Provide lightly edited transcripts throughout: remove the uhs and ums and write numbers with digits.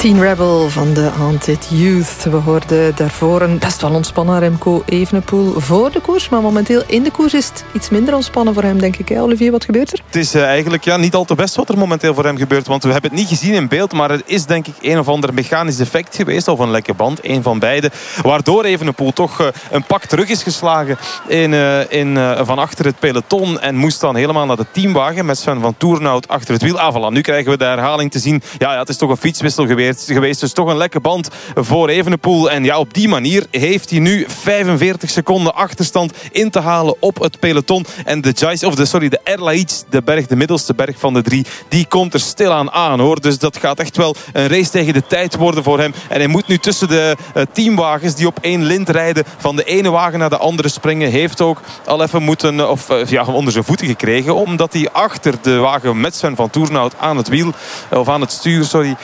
Teen Rebel van de Haunted Youth. We hoorden daarvoor een best wel ontspannen Remco Evenepoel voor de koers. Maar momenteel in de koers is het iets minder ontspannen voor hem, denk ik. Hè, Olivier, wat gebeurt er? Het is eigenlijk niet al te best wat er momenteel voor hem gebeurt. Want we hebben het niet gezien in beeld. Maar het is denk ik een of ander mechanisch defect geweest. Of een lekke band, een van beide. Waardoor Evenepoel toch een pak terug is geslagen van achter het peloton. En moest dan helemaal naar de teamwagen met Sven van Toornout achter het wiel. Voilà, nu krijgen we de herhaling te zien. Ja, het is toch een fietswissel geweest. Dus toch een lekke band voor Evenepoel. En ja, op die manier heeft hij nu 45 seconden achterstand in te halen op het peloton. En de Erlaïts, de middelste berg van de drie, die komt er stilaan aan, hoor. Dus dat gaat echt wel een race tegen de tijd worden voor hem. En hij moet nu tussen de teamwagens die op één lint rijden, van de ene wagen naar de andere springen. Heeft ook al even onder zijn voeten gekregen, omdat hij achter de wagen met Sven van Toornout aan het wiel, of aan het stuur,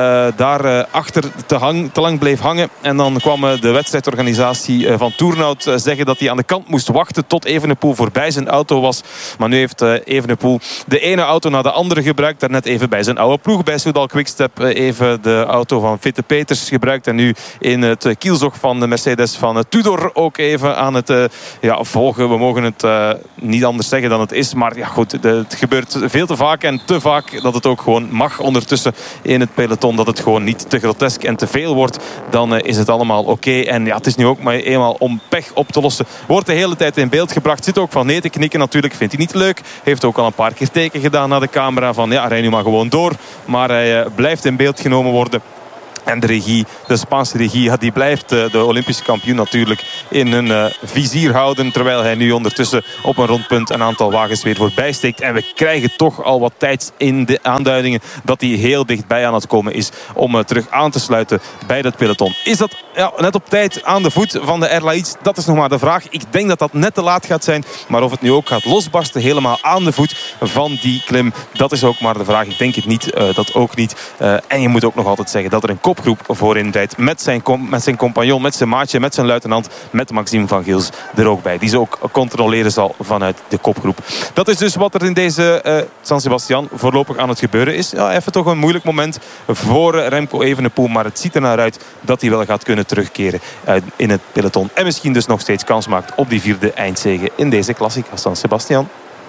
daar achter te lang bleef hangen. En dan kwam de wedstrijdorganisatie van Toornout zeggen dat hij aan de kant moest wachten tot Evenepoel voorbij zijn auto was. Maar nu heeft Evenepoel de ene auto naar de andere gebruikt. Daarnet even bij zijn oude ploeg, bij Soudal Quickstep, even de auto van Fitte Peters gebruikt. En nu in het kielzog van de Mercedes van Tudor ook even aan het volgen. We mogen het niet anders zeggen dan het is. Maar ja, goed, het gebeurt veel te vaak. En te vaak dat het ook gewoon mag ondertussen in het peloton. Dat het gewoon niet te grotesk en te veel wordt. Dan is het allemaal oké. En ja, het is nu ook maar eenmaal om pech op te lossen. Wordt de hele tijd in beeld gebracht. Zit ook van nee te knikken natuurlijk. Vindt hij niet leuk. Heeft ook al een paar keer teken gedaan naar de camera. Van ja, rij nu maar gewoon door. Maar hij blijft in beeld genomen worden. En de Spaanse regie, die blijft de Olympische kampioen natuurlijk in hun vizier houden. Terwijl hij nu ondertussen op een rondpunt een aantal wagens weer voorbij steekt. En we krijgen toch al wat tijd in de aanduidingen dat hij heel dichtbij aan het komen is om terug aan te sluiten bij dat peloton. Is dat net op tijd aan de voet van de Erlaïts? Dat is nog maar de vraag. Ik denk dat dat net te laat gaat zijn. Maar of het nu ook gaat losbarsten helemaal aan de voet van die klim, dat is ook maar de vraag. Ik denk het niet, dat ook niet. En je moet ook nog altijd zeggen dat er een kopgroep voorin rijdt met zijn compagnon, met zijn maatje, met zijn luitenant, met Maxime van Gils er ook bij. Die ze ook controleren zal vanuit de kopgroep. Dat is dus wat er in deze San Sebastian voorlopig aan het gebeuren is. Ja, even toch een moeilijk moment voor Remco Evenepoel, maar het ziet er naar uit dat hij wel gaat kunnen terugkeren in het peloton. En misschien dus nog steeds kans maakt op die 4e eindzege in deze Klassica San Sebastian.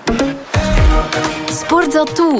Sportza Tour.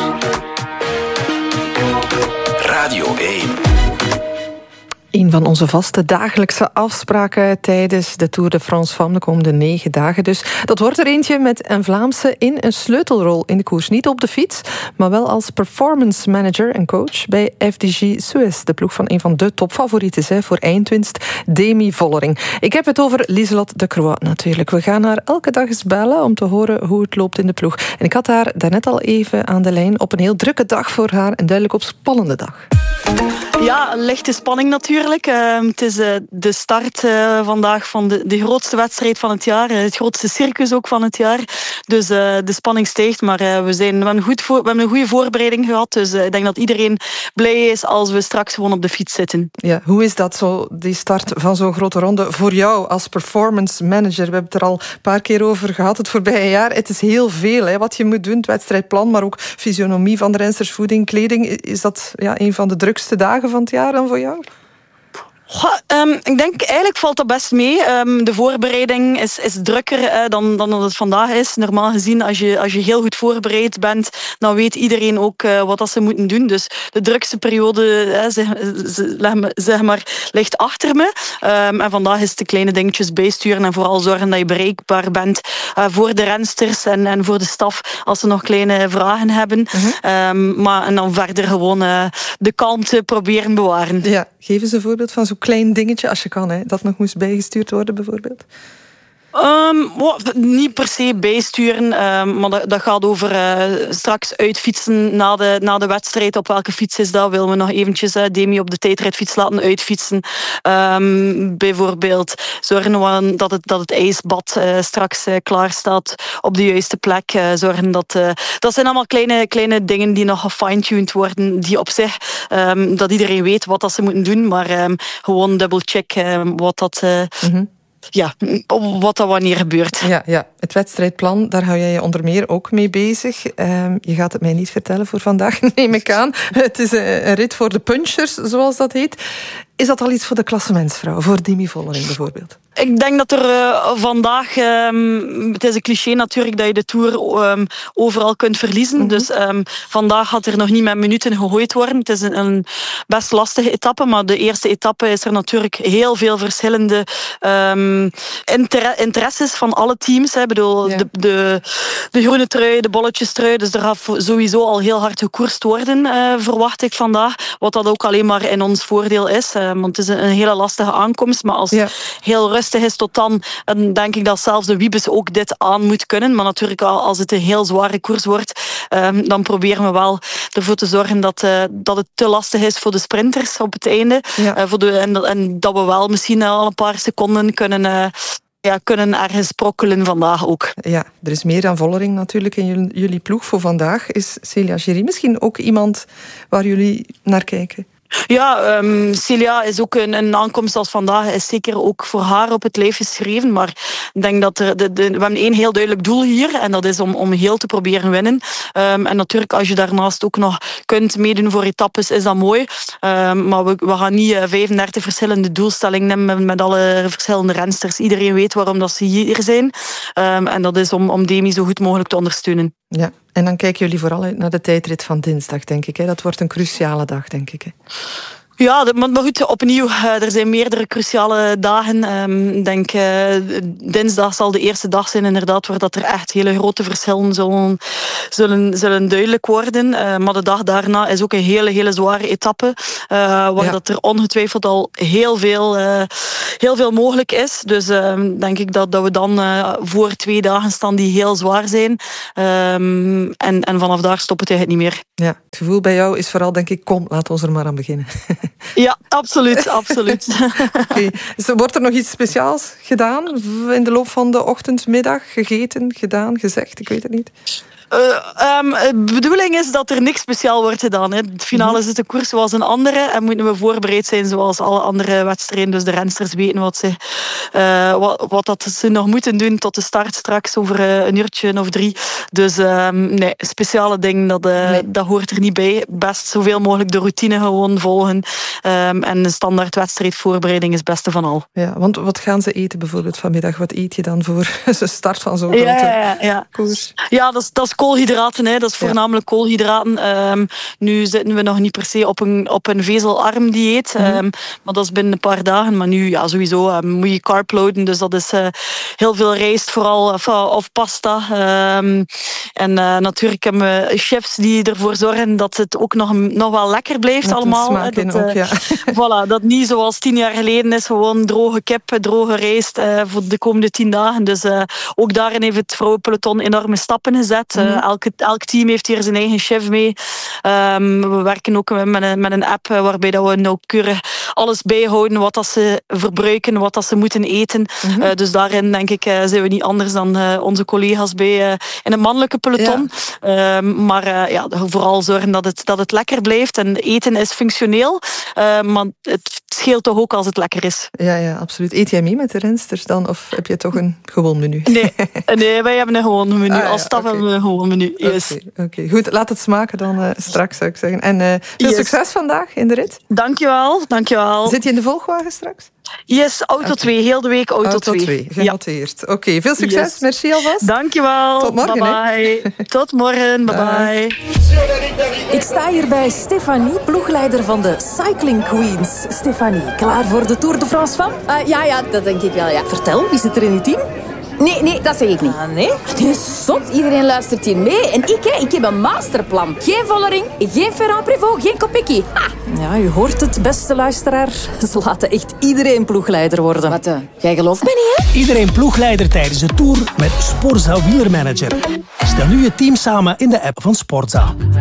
Radio 1. Een van onze vaste dagelijkse afspraken tijdens de Tour de France van de komende 9 dagen. Dus dat wordt er eentje met een Vlaamse in een sleutelrol in de koers. Niet op de fiets, maar wel als performance manager en coach bij FDJ Suez. De ploeg van een van de topfavorieten voor eindwinst, Demi Vollering. Ik heb het over Lieselot de Croix natuurlijk. We gaan haar elke dag eens bellen om te horen hoe het loopt in de ploeg. En ik had haar daarnet al even aan de lijn op een heel drukke dag voor haar. Een duidelijk op spannende dag. Ja, een lichte spanning natuurlijk. Het is de start vandaag van de grootste wedstrijd van het jaar. Het grootste circus ook van het jaar. Dus de spanning stijgt. Maar we hebben een goede voorbereiding gehad. Dus ik denk dat iedereen blij is als we straks gewoon op de fiets zitten. Ja, hoe is dat zo, die start van zo'n grote ronde voor jou als performance manager? We hebben het er al een paar keer over gehad het voorbije jaar. Het is heel veel wat je moet doen. Het wedstrijdplan, maar ook fysionomie van de rensters, voeding, kleding. Is dat een van de drukste dagen van het jaar dan voor jou? Ik denk eigenlijk valt dat best mee. De voorbereiding is drukker dan dat het vandaag is. Normaal gezien, als je heel goed voorbereid bent, dan weet iedereen ook wat dat ze moeten doen. Dus de drukste periode zeg maar, ligt achter me. En vandaag is het de kleine dingetjes bijsturen en vooral zorgen dat je bereikbaar bent voor de rensters en voor de staf als ze nog kleine vragen hebben. En dan verder gewoon de kalmte proberen bewaren. Ja, geef eens een voorbeeld van zo'n klein dingetje, als je kan, dat nog moest bijgestuurd worden bijvoorbeeld. Niet per se bijsturen, maar dat gaat over straks uitfietsen na de wedstrijd. Op welke fiets is dat? Willen we nog eventjes Demi op de tijdrijdfiets laten uitfietsen? Bijvoorbeeld zorgen dat het ijsbad straks klaar staat op de juiste plek. Zorgen dat zijn allemaal kleine dingen die nog gefine-tuned worden, die op zich dat iedereen weet wat dat ze moeten doen, maar gewoon double check wat dat wat er wanneer gebeurt. Ja, het wedstrijdplan, daar hou jij je onder meer ook mee bezig. Je gaat het mij niet vertellen voor vandaag, neem ik aan. Het is een rit voor de punchers, zoals dat heet. Is dat al iets voor de klassementsvrouw, voor Demi Vollering bijvoorbeeld? Ik denk dat er vandaag, het is een cliché natuurlijk, dat je de Tour overal kunt verliezen. Mm-hmm. Dus vandaag gaat er nog niet met minuten gegooid worden. Het is een best lastige etappe, maar de eerste etappe is er natuurlijk heel veel verschillende interesses van alle teams. Hè. Ik bedoel, de groene trui, de bolletjestrui, dus er gaat sowieso al heel hard gekoerst worden, verwacht ik vandaag. Wat dat ook alleen maar in ons voordeel is, want het is een hele lastige aankomst, maar als heel rustig is tot dan denk ik dat zelfs de Wiebes ook dit aan moet kunnen. Maar natuurlijk, als het een heel zware koers wordt, dan proberen we wel ervoor te zorgen dat het te lastig is voor de sprinters op het einde. En dat we wel misschien al een paar seconden kunnen ergens sprokkelen vandaag ook. Ja, er is meer dan Vollering natuurlijk in jullie ploeg voor vandaag. Is Celia Géry misschien ook iemand waar jullie naar kijken? Ja, Celia is ook een aankomst als vandaag, is zeker ook voor haar op het lijf geschreven. Maar ik denk dat we hebben één heel duidelijk doel hier, en dat is om heel te proberen winnen. En natuurlijk, als je daarnaast ook nog kunt meedoen voor etappes, is dat mooi. Maar we gaan niet 35 verschillende doelstellingen nemen met alle verschillende rensters. Iedereen weet waarom dat ze hier zijn. En dat is om Demi zo goed mogelijk te ondersteunen. Ja, en dan kijken jullie vooral uit naar de tijdrit van dinsdag, denk ik. Hè? Dat wordt een cruciale dag, denk ik. Hè? Ja, maar goed, opnieuw, er zijn meerdere cruciale dagen. Ik denk, dinsdag zal de eerste dag zijn, inderdaad, waar dat er echt hele grote verschillen zullen duidelijk worden. Maar de dag daarna is ook een hele zware etappe, waar dat er ongetwijfeld al heel veel mogelijk is. Dus denk ik dat we dan voor 2 dagen staan die heel zwaar zijn. En vanaf daar stopt het eigenlijk niet meer. Ja, het gevoel bij jou is vooral, denk ik, kom, laat ons er maar aan beginnen. Ja, absoluut. Okay. Dus wordt er nog iets speciaals gedaan in de loop van de ochtend, middag? Gegeten, gedaan, gezegd? Ik weet het niet. De bedoeling is dat er niks speciaal wordt gedaan. Hè. Het finale is de koers zoals een andere en moeten we voorbereid zijn zoals alle andere wedstrijden. Dus de rensters weten wat dat ze nog moeten doen tot de start straks over een uurtje of 3. Dus nee, speciale dingen, dat hoort er niet bij. Best zoveel mogelijk de routine gewoon volgen. En een standaard wedstrijdvoorbereiding is het beste van al. Ja, want wat gaan ze eten bijvoorbeeld vanmiddag? Wat eet je dan voor de start van zo'n grote koers? Ja, dat is koolhydraten. Hè. Dat is voornamelijk koolhydraten. Nu zitten we nog niet per se op een vezelarm dieet. Maar dat is binnen een paar dagen. Maar nu, ja, sowieso moet je carb-loaden. Dus dat is heel veel rijst vooral, of pasta. En natuurlijk hebben we chefs die ervoor zorgen dat het ook nog wel lekker blijft met allemaal. Smaak in ook, ja. Voilà, dat niet zoals 10 jaar geleden is. Gewoon droge kip, droge rijst voor de komende 10 dagen. Dus ook daarin heeft het vrouwenpeloton enorme stappen gezet. Elk team heeft hier zijn eigen chef mee. We werken ook met een app waarbij dat we nauwkeurig alles bijhouden. Wat dat ze verbruiken, wat dat ze moeten eten. Dus daarin denk ik zijn we niet anders dan onze collega's in een mannelijke peloton. Ja. Maar vooral zorgen dat het lekker blijft. En eten is functioneel. Maar het scheelt toch ook als het lekker is. Ja, absoluut. Eet jij mee met de rensters dan? Of heb je toch een gewoon menu? Nee, wij hebben een gewoon menu. Als staf hebben we een gewoon menu. Yes. Oké. Goed, laat het smaken dan straks, zou ik zeggen. En veel succes vandaag in de rit. Dankjewel. Zit je in de volgwagen straks? Yes, auto 2. Heel de week auto 2. Genoteerd. Ja. Oké, veel succes. Yes. Merci alvast. Dankjewel. Tot morgen. Bye. Tot morgen. Bye. Ik sta hier bij Stefanie, ploegleider van de Cycling Queens. Stefanie, klaar voor de Tour de France van? Ja, dat denk ik wel, ja. Vertel, wie zit er in je team? Nee, dat zeg ik niet. Nee? Die is zot. Iedereen luistert hier mee. En ik heb een masterplan. Geen Vollering, geen Ferrand-Prévot, geen Kopecky. Ja, u hoort het, beste luisteraar. Ze laten echt iedereen ploegleider worden. Wat, jij gelooft me niet, hè? Iedereen ploegleider tijdens de Tour met Sporza Wielermanager. Stel nu je team samen in de app van Sporza.